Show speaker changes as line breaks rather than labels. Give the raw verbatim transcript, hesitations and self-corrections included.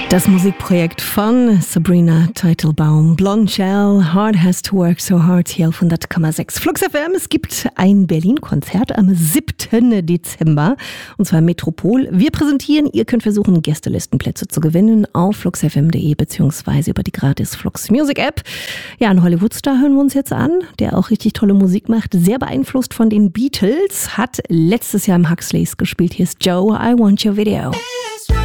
Das Musikprojekt von Sabrina Teitelbaum, Blonde Shell, Hard Has to Work So Hard, hier auf hundert Komma sechs Flux F M. Es gibt ein Berlin-Konzert am siebten Dezember, und zwar im Metropol. Wir präsentieren, ihr könnt versuchen, Gästelistenplätze zu gewinnen auf fluxfm punkt de beziehungsweise über die gratis Flux Music App. Ja, einen Hollywoodstar hören wir uns jetzt an, der auch richtig tolle Musik macht, sehr beeinflusst von den Beatles, hat letztes Jahr im Huxleys gespielt. Hier ist Joe, I Want Your Video.